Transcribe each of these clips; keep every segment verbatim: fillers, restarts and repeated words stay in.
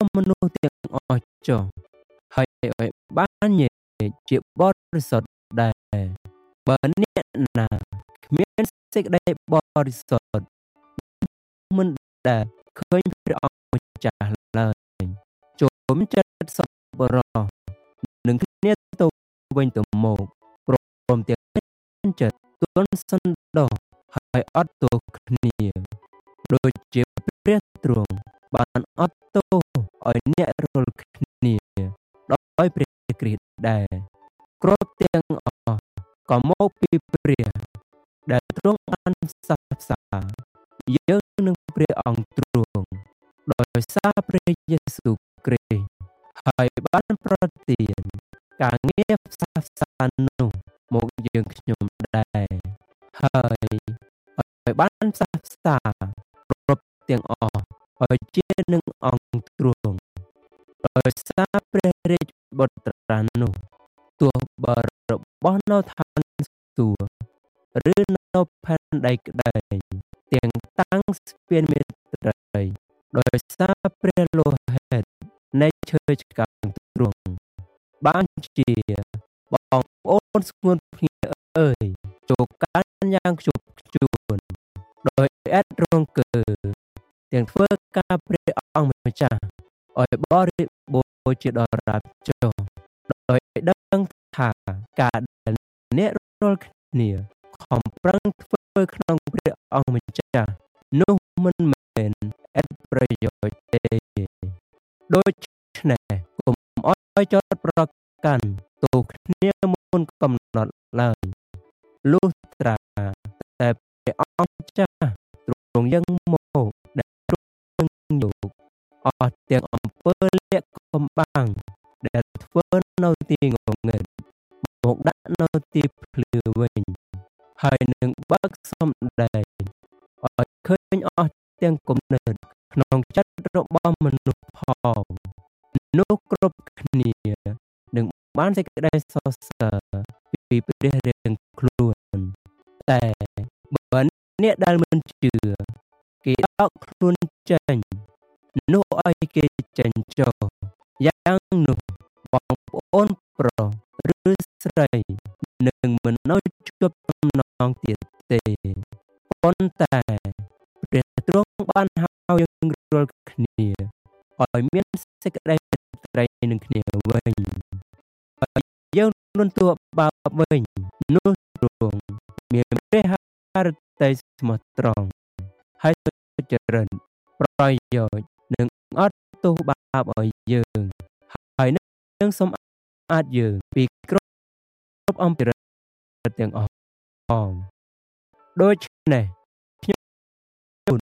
មនុស្សទាំងអស់ចុះហើយឲ្យបានញែកជាបរិសុទ្ធដែរបើអ្នកណាគ្មានសេចក្តីបរិសុទ្ធមិនដែលឃើញព្រះអង្គម្ចាស់ឡើយចូលចិត្តសប្បុរសនឹងគ្នាទៅវិញទៅមកព្រមទាំងចិត្តទន់សន្តោសហើយអត់ទោសគ្នាដូចជាព្រះទ្រង់បានអត់ទោសឲ្យអ្នករាល់គ្នាដោយព្រះគ្រីស្ទដែរគ្រប់ទាំងអស់ក៏មកពីព្រះដែលទ្រង់បានផ្សះផ្សាយើងនឹងព្រះអង្គទ្រង់ដោយសារព្រះយេស៊ូវគ្រីស្ទហើយបានប្រទានការងារផ្សះផ្សានោះមកយើងខ្ញុំដែរហើយឲ្យបានផ្សះផ្សាគ្រប់ទាំងអស់ឲ្យជានឹងអង្គទ្រង់ដោយសារព្រះរាជបុត្រានោះទោះបើរបស់នៅឋានសួគ៌ឬនៅផែនដីក្តីទាំងតាំងស្ពានមេត្រីដោយសារព្រះលោហិតនៃឈើឆ្កាងទ្រង់បានជាបងប្អូនស្ងួនភ្ងាអើយចូលកាន់យ៉ាងខ្ជាប់ខ្ជួនដោយឥតរង្គើទាំងធ្វើការព្រះអង្គម្ចាស់ឲ្យបរិបូរណ៍ជាដរាបចុះដោយដឹងថាការដែលអ្នករាល់គ្នាខំប្រឹងធ្វើក្នុងព្រះអង្គម្ចាស់នោះមិនមែនឥតប្រយោជន៍ទេដូច្នេះកុំឲ្យចោទប្រកាន់ទោសគ្នាមុនកំណត់ឡើយលុះត្រាតែព្រះអង្គម្ចាស់ទ្រង់យ៉ាងមកដែលទ្រង់យកអស់ទាំងអំពើលាក់កំបាំងដែលធ្វើនៅទីងងឹតមកដាក់នៅទីភ្លឺវិញហើយនឹងបើកសំដែងឲ្យឃើញអស់ទាំងគំនិតក្នុងចិត្តរបស់មនុស្សផងនោះគ្រប់គ្នានឹងបានសេចក្តីសរសើរពីព្រះរាជខ្លួនតែបើអ្នកដែលមិនជឿគេដកខ្លួនចេញនោះឲ្យគេចេញចុះយ៉ាងនោះបងប្អូនប្រុសឬស្រីនឹងមិននៅជួបទំនងទៀតទេប៉ុន្តែព្រះទ្រង់បានហៅយើងរាល់គ្នាឲ្យមានសេចក្តីត្រីនឹងគ្នាវិញហើយយើងលន់តួបាបវិញនោះទ្រង់មានព្រះハរតីស្មោះត្រង់ហើយសុចរិតប្រយោជន៍នឹងអត់ទោសបាបឲ្យយើងហើយនឹងសម្អាតយើងពីគ្រប់អំពើទាំងអស់ផងដូច្នេះខ្ញុំ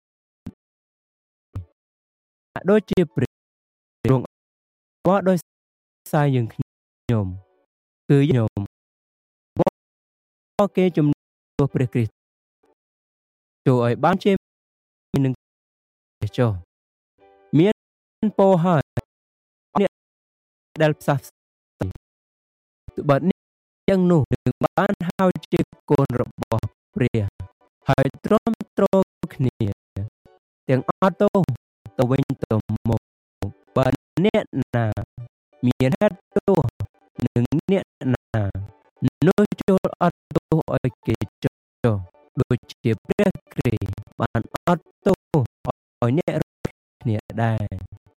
ដូចជាព្រះទ្រង់បោះដោយសារយើងខ្ញុំគឺខ្ញុំបោះគេជំនួសព្រះគ្រីស្ទចូលឲ្យបានជានឹងចុះមានពោហើយអ្នកដែលផ្សះផ្សាបើនេះយ៉ាងនោះនឹងបានហៅជាកូនរបស់ព្រះហើយទ្រាំទ្រគ្នាទាំងអត់ទោសទៅវិញទៅមកបើអ្នកណាមានហេតុទោសនឹងអ្នកណានោះចូលអត់ទោសឲ្យគេចុះដូចជាព្រះគ្រីស្ទបានអត់ទោសឲ្យអ្នកគ្នាដែរ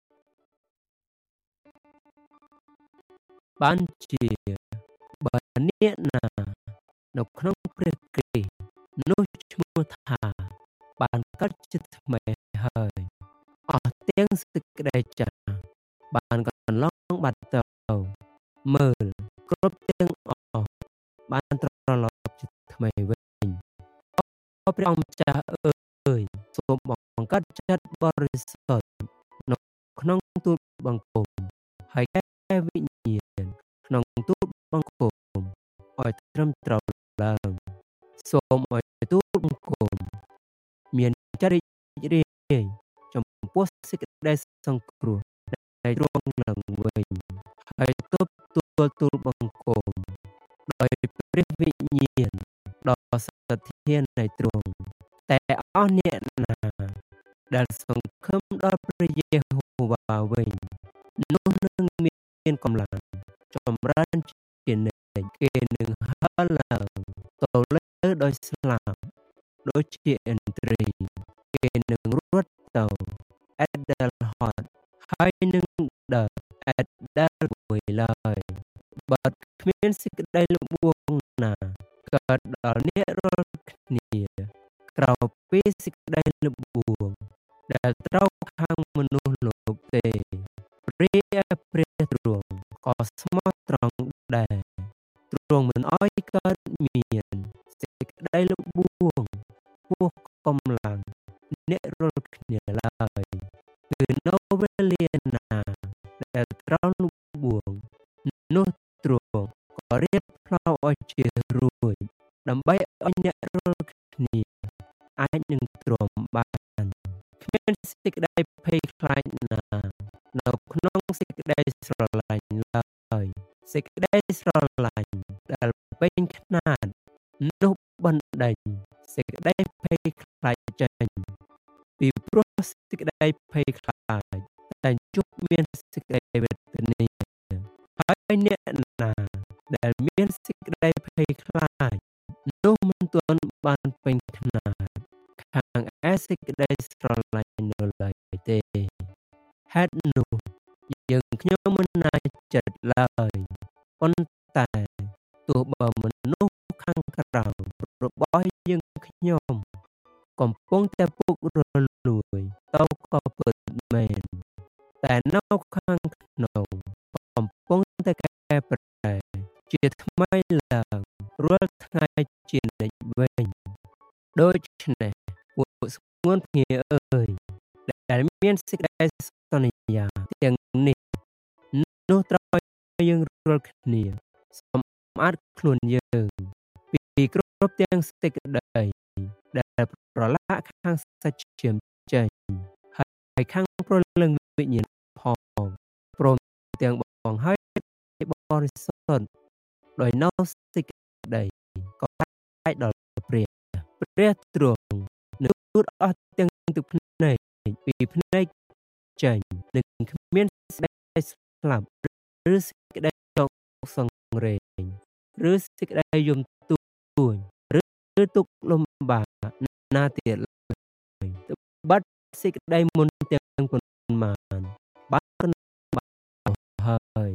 បានជាបើអ្នកណានៅក្នុងព្រះគ្រីស្ទនោះឈ្មោះថាបានកើតជាថ្មីហើយអស់ទាំងសេចក្តីចាស់បានកន្លងបាត់ទៅមើលគ្រប់ទាំងអស់បានត្រឡប់ជាថ្មីវិញអរព្រះអង្គម្ចាស់អើយសូមបង្កើតចិត្តបរិសុទ្ធនៅក្នុងទូលបង្គំហើយកែវិញ្ញាណក្នុងទូលបង្គំឲ្យត្រឹមត្រូវឡើងសូមឲ្យទូលបង្គំមានចិត្តរីករាយចំពោះសេចក្តីសង្គ្រោះដែលទ្រង់ឡើងវិញហើយទប់ទួលទូលបង្គំដោយព្រះវិញ្ញាណដ៏សទ្ធានៃទ្រង់តែអស់អ្នកណាដែលសង្ឃឹមដល់ព្រះយេហូវ៉ាវិញនោះនឹងមានកម្លាំងចម្រើនជានិច្ចគេនឹងហើរឡើងទៅលើដោយស្លាប់ដូចជាឥន្ទ្រីគេនឹងរត់ទៅអេដែលហត់ហើយនឹងដើរអេដែលមួយឡើយបើគ្មានសេចក្តីល្បួងណាកើតដល់អ្នករាល់គ្នាក្រៅពីសេចក្តីល្បួងដែលត្រូវខាងមនុស្សលោកទេព្រះព្រះទ្រង់ក៏ស្មោះត្រង់ដែរទ្រង់មិនអោយកើតមានសេចក្តីល្បួងពោះកម្លាំងអ្នករាល់គ្នាឡើយគឺនៅវេលាណាដែលត្រូវល្បួងនោះទ្រង់ក៏រៀបផ្លូវឲ្យជារួចដើម្បីឲ្យអ្នករាល់គ្នាអាចនឹងទ្រាំបានគ្មានសេចក្តីភ័យខ្លាចណានៅក្នុងសេចក្តីស្រឡាញ់ឡើយសេចក្តីស្រឡាញ់ដែលពេញខ្នាតនោះបណ្ដេញសេចក្តីភ័យខ្លាចចេញពីព្រោះសេចក្តីភ័យខ្លាចតែជួបមានសេចក្តីវេទនាហើយអ្នកណាដែលមានសេចក្តីភ័យខ្លាចនោះមិនទាន់បានពេញខ្នាតខាងឯសេចក្តីស្រឡាញ់នៅឡើយទេហេតុនោះយើងខ្ញុំមិនណាចិត្តឡើយប៉ុន្តែទោះបើមនុស្សខាងក្រៅរបស់យើងខ្ញុំកំពុងតែពុករលួយទៅក៏ពិតមែនតែនៅខាងក្នុងកំពុងតែកែប្រែជាថ្មីឡើងរាល់ថ្ងៃជានិច្ចវិញដូច្នេះពួកស្ងួនភ្ងាអើយដែលមានសេចក្តីសន្យាទាំងនេះនោះត្រូវយើងរាល់គ្នាសម្អាតខ្លួនយើងពីគ្រប់ទាំងសេចក្តីដែលប្រឡាក់ខាងសាច់ឈាមចេញហើយខាងព្រលឹងវិញ្ញាណផងព្រមទាំងបងហើយបរិសុទ្ធដោយនៅសេចក្តីក៏អាចដល់ព្រះព្រះទ្រង់នឹងទូតអស់ទាំងទឹកភ្នែកពីភ្នែកចេញនឹងគ្មានសេចក្តីស្លាប់ឬសេចក្តីតោកសង្រេងឬសេចក្តីយំទួញឬទុក្ខលំបាកណាទៀតឡើយបាត់សេចក្តីមុនទាំងប៉ុន្មានបានហើយ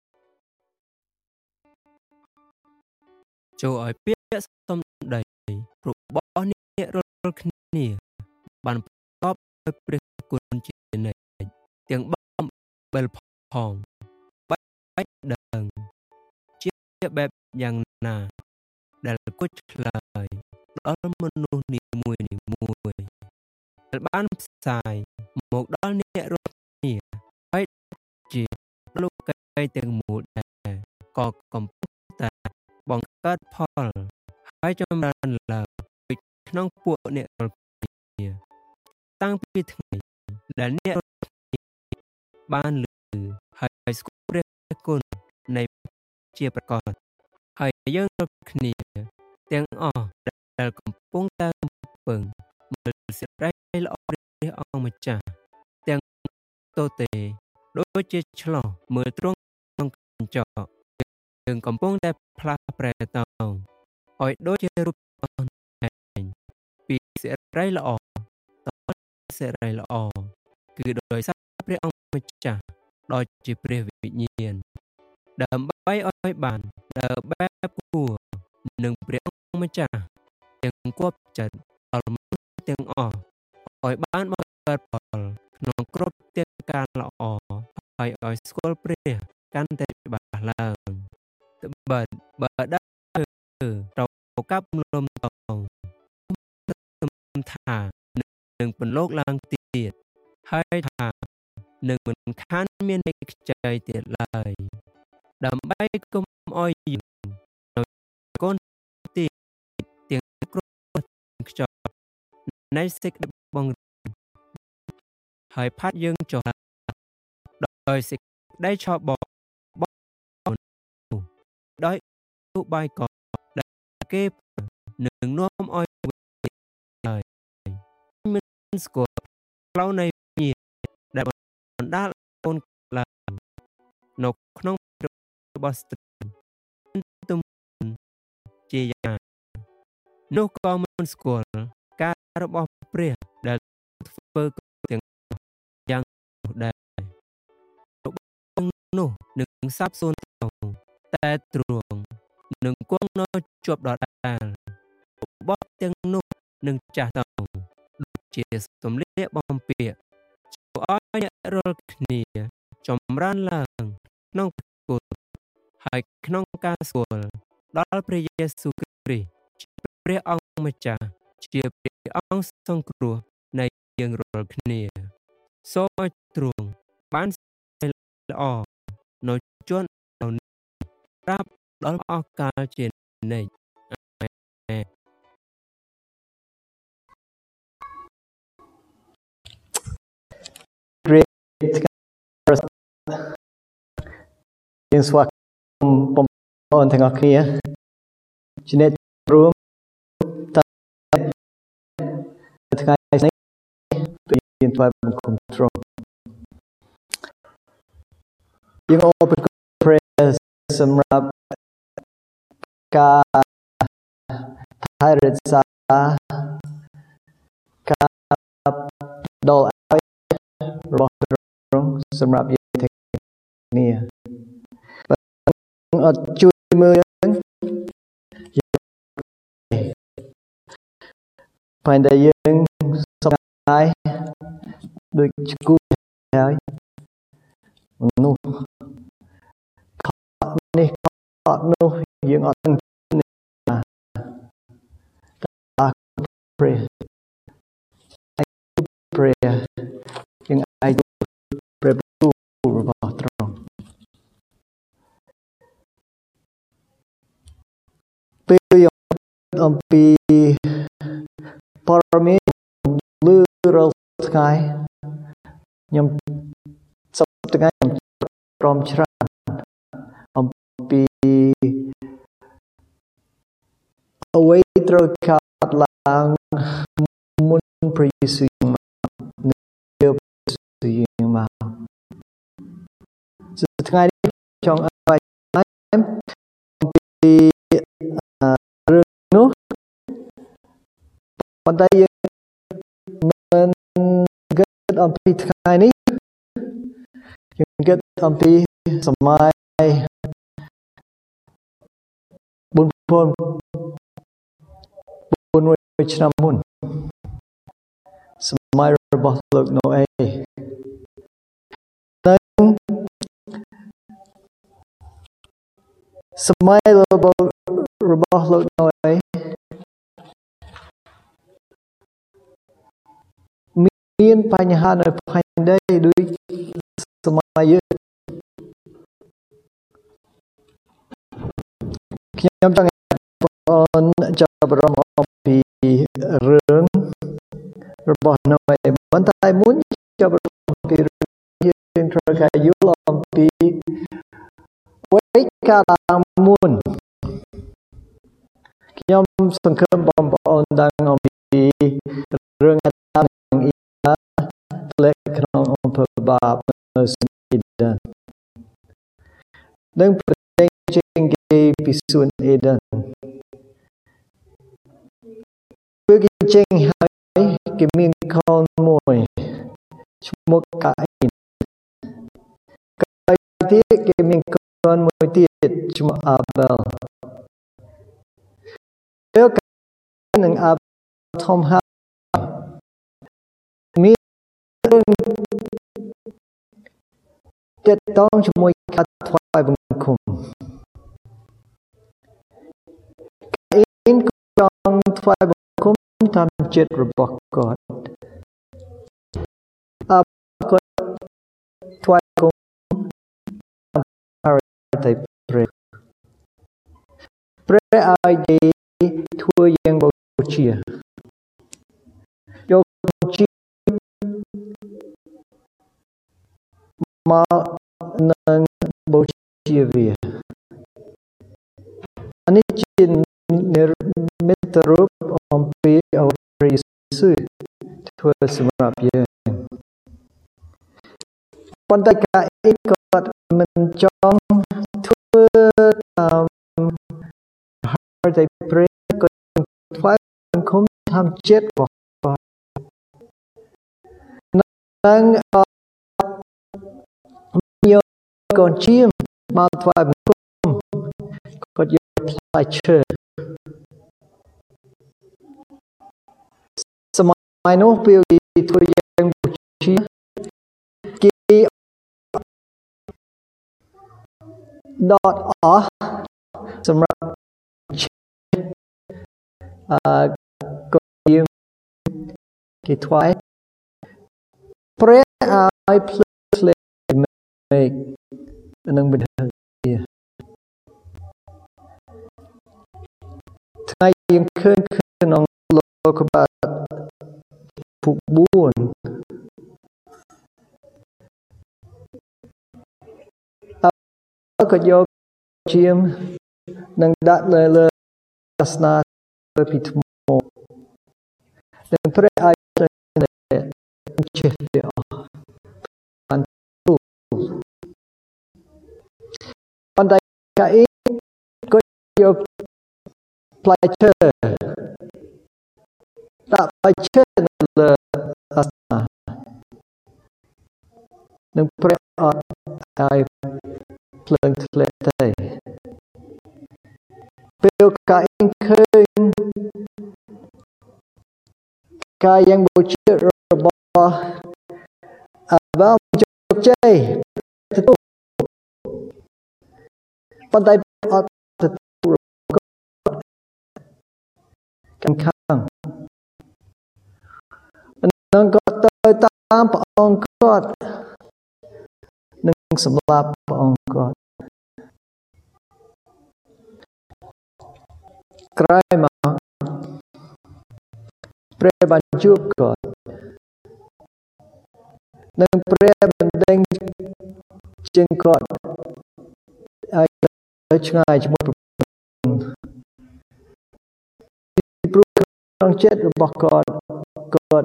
ចូលឲ្យពាក្យសំដីរបស់អ្នករាល់គ្នាបានប្រកបដោយព្រះគុណជានិច្ចទាំងបំបិលផងបាច់ដឹងជាបែបយ៉ាងណាដែលគួរឆ្លើយដល់មនុស្សនីមួយនីមួយដែលបានផ្សាយមកដល់អ្នករាល់គ្នាហើយជាលោកកាយទាំងមូលដែរក៏កំពុងតែបង្កើតផលហើយចម្រើនឡើងពីក្នុងពួកអ្នករាល់គ្នាតាំងពីថ្ងៃដែលអ្នករាល់គ្នាបានឮហើយស្គាល់ព្រះគុណនៃជាប្រកបហើយយើងរាល់គ្នាទាំងអស់ដែលកំពុងតែពឹងមើលសេចក្តីល្អព្រះអង្គម្ចាស់ទាំងតូទេដូចជាឆ្លោះមើលទ្រង់ក្នុងកញ្ចក់យើងកំពុងតែផ្លាស់ប្រែទៅឲ្យដូចជារូបខ្លួនឯងពីសេរីល្អទៅសេរីល្អគឺដោយសារព្រះអង្គម្ចាស់ដ៏ជាព្រះវិញ្ញាណដើម្បីឲ្យបានដើរបែបគួរនឹងព្រះអង្គម្ចាស់ទាំងគប់ចិត្តដល់មនុស្សទាំងអស់ឲ្យបានបង្កើតផលក្នុងគ្រប់ទាំងការល្អហើយឲ្យស្គាល់ព្រះកាន់តែច្បាស់ឡើងបើបើដើរត្រូវកាប់លំតងថានឹងពន្លកឡើងទៀតហើយថានឹងមិនខានមាននៃខ្ចីទៀតឡើយដើម្បីកុំឲ្យយើងនៅកូនទីទាំងគ្រប់ខ្ចីនៃសេចក្តីបងហើយផាត់យើងចុះដោយសេចក្តីឆោបបដោយឧបាយកលដែលគេនឹងនាំឲ្យហើយមិនស្គាល់ផ្លូវនៃវិញ្ញាណដែលបណ្ដាលកូនឡើងនៅក្នុងរបស់ស្ត្រីទំជាយ៉ាងនោះក៏មិនស្គាល់ការរបស់ព្រះដែលធ្វើទាំងយ៉ាងនោះដែររបស់នោះនឹងសាបសូន្យតែទ្រង់នឹងគង់នៅជាប់ដដែលរបស់ទាំងនោះនឹងចាស់តង់ដូចជាសំលៀកបំពាក់ជួយឲ្យអ្នករាល់គ្នាចម្រើនឡើងក្នុងគុណហើយក្នុងការស្គាល់ដល់ព្រះយេស៊ូវគ្រីស្ទជាព្រះអង្គម្ចាស់ជាព្រះអង្គសង្គ្រោះនៃយើងរាល់គ្នាសូមឲ្យទ្រង់បានល្អនៅជន់នេះប្រាប់ដល់អស់កាលជានិច្ចអាមែន Great យើងស្វាគមន៍បងប្អូនទាំងអស់គ្នាជាអ្នករួមតែថ្ងៃនេះយើងថ្វាយបង្គំទ្រង់យើងអរព្រព្រះសម្រាប់ការថែរក្សាការដល់របស់ទ្រង់សម្រាប់យើងទាំងគ្នាអត់ជួយមើលយើងពេលដែលយើងសប្បាយដូចឈគូហើយនោះខកនេះខកនោះយើងអត់ដឹងតាព្រះព្រះយើងអាចព្រះទូលរបស់ទ្រង់ពេលយើងអំពីព័ត៌មានលឺរាល់ថ្ងៃខ្ញុំសប្តាហ៍ថ្ងៃខ្ញុំព្រមច្រើនអំពីអ្វីត្រូវកើតឡើងមុនព្រះយេស៊ូវមកនៅពេលព្រះយេស៊ូវយាងមកថ្ងៃនេះចង់ឲ្យអំពីរឿងនោះប៉ុន្តែយើងមិនគិតអំពីថ្ងៃនេះយើងគិតអំពីសម័យបុណ្យពលបុណ្យឆ្នាំមុនសម័យរបស់លោកណូអេតែសម័យរបស់របស់លោកណូអេមានបញ្ហានៅផែនដីដូចសម័យយើងខ្ញុំចង់បងចាប់អារម្មណ៍អំពីរឿងរបស់ណូអេប៉ុន្តែមុនចាប់អារម្មណ៍អំពីរឿងយើងត្រូវការយល់អំពីអ្វីកើតឡើងមុនខ្ញុំសង្ឃឹមបងប្អូនដឹងអំពីរឿងអាដាមនិងអ៊ីវ៉ាធ្លាក់ក្នុងអំពើបាបនៅសួនអ៊ីដិននិងប្រទេសចេញគេពីសួនអ៊ីដិនពេលគេចេញហើយគេមានកូនមួយឈ្មោះកាអ៊ីនកាអ៊ីនទៀតគេមានកូនមួយទៀតឈ្មោះអាបែលពេលកាអ៊ីននិងអាបែលធំហើយមានទៀតតងជាមួយការថ្វាយបង្គំកាអ៊ីនចង់ថ្វាយបង្គំតាមចិត្តរបស់គាត់អបគាត់ថ្វាយបង្គំហើយតែព្រះព្រះឲ្យគេធ្វើយ៉ាងបូជាយកជាមកនឹងបូជាវាអានេះជាមេត្តារូបអំពីអរិយសួរធ្វើសម្រាប់យើងប៉ុន្តែការអីគាត់មិនចង់ធ្វើតាមហើយតែព្រះគាត់ថ្វាយសង្គមធម្មជាតិរបស់គាត់នឹងយកកូនជាមកថ្វាយបង្គំគាត់យកផ្លែឈើសម័យនោះពេលធ្វើយ៉ាងបូជាគេដកអស់សម្រាប់អឺកូនជាគេថ្វាយព្រះឲ្យភ្លើងធ្លេមេឃនឹងវិធានថ្ងៃយើងឃើញក្នុងលោកបាលពុកបួនអើក៏យកជាមនឹងដាក់លើលើសាសនាពីថ្មនឹងព្រះឲ្យចេះទៅអស់បានទូប៉ុន្តែកាអ៊ីក៏យកផ្លែឈើដាក់ផ្លែឈើនៅលើសាសនានឹងព្រះអត់ឲ្យភ្លើងធ្លាក់ទេពេលកាអ៊ីឃើញការយ៉ាងបូជារបស់អាបាជោគជ័យទទួលប៉ុន្តែអត់ទទួលកាន់ខាងនឹងគាត់ទៅតាមព្រះអង្គគាត់នឹងសម្លាប់ព្រះអង្គគាត់ក្រោយមកព្រះបានជួបគាត់នឹងព្រះបានដេញជើងគាត់ឲ្យទៅឆ្ងាយជាមួយព្រះពីព្រោះក្នុងចិត្តរបស់គាត់គាត់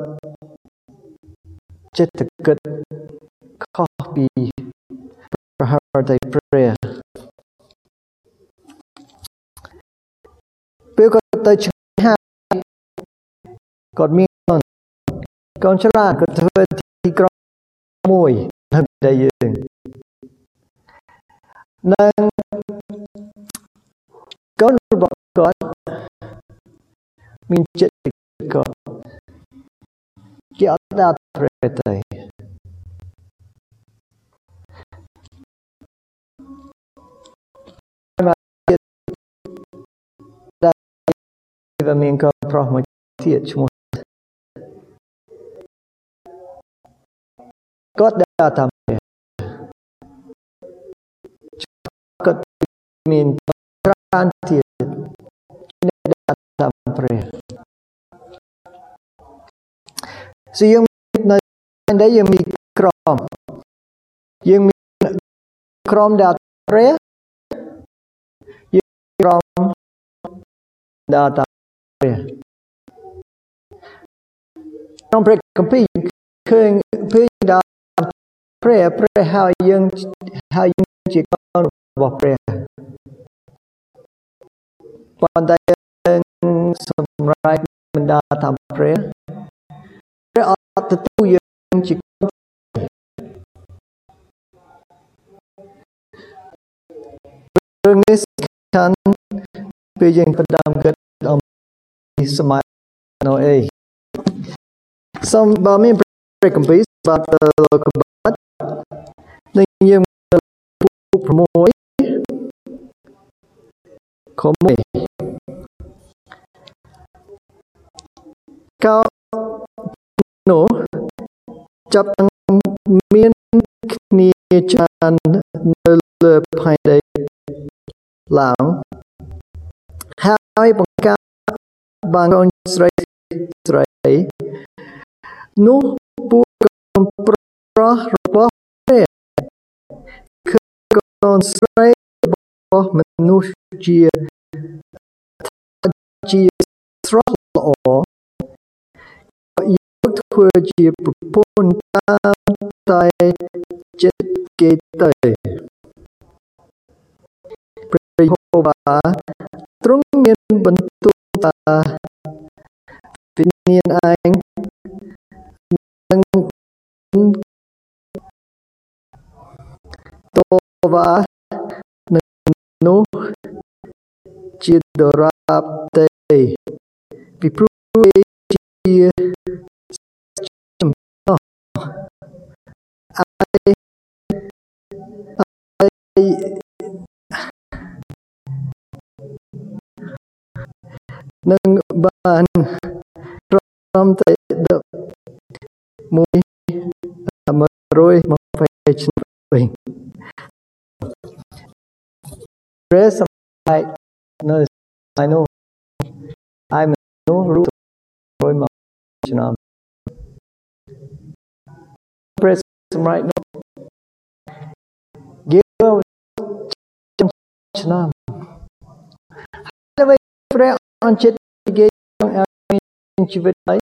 ចិត្តគិតខុសពីប្រហែលតែព្រះពេលគាត់ទៅឆ្ងាយគាត់មានកូនច្រើនគាត់ធ្វើទីក្រុងមួយនៅដែលយើងនឹងកូនរបស់គាត់មានចិត្តគាត់គេអត់ដាក់ព្រះទេវាមានកូនប្រុសមួយទៀតឈ្មោះគាត់ដាក់តាមព្រះគាត់មានប្រានទៀតដាក់តាមព្រះសៀងនៅដែលយើងមានក្រមយើងមានក្រមដាក់ព្រះយើងក្រមដាក់តាមព្រះក្នុងព្រះគម្ពីរឃើញពេលដាក់ព្រះព្រះហើយយើងហើយយើងជាកូនរបស់ព្រះប៉ុន្តែសម្រាប់មិនដាក់តាមព្រះព្រះអត់ទទួលយើងជារឿងនេះខានពេលយើងផ្ដើមគិតអំពីសម័យណូអេសូមបើមានព្រះគម្ពីរបាទលោកបាទនឹងយើង6ខមួយកោនោះចាប់មានគ្នាច្រើននៅលើផែនដីឡើងហើយបង្កើតបានកូនស្រីស្រីនោះពួកកូនប្រុសរបស់ព្រះគឺកូនស្រីរបស់មនុស្សជាជាស្រស់ល្អយកធ្វើជាប្រពន្ធតាមតែចិត្តគេទៅព្រះយេហូវ៉ាទ្រង់មានបន្ទូលថាវិញ្ញាណឯងនឹងតវ៉ានឹងនោះជាដរាបទេពីព្រោះវាជាចំណោះអាយអាយនឹងបានត្រឹមតែមួយរយមកពេលឆ្នាំវិញព្រះសម្ដេចនៅឯនោះឯមនុស្សរួមរយមកឆ្នាំព្រះសម្ដេចនោះគេឆ្នាំហើយព្រះអញ្ជិតគេចង់ឲ្យមានជីវិតហើយ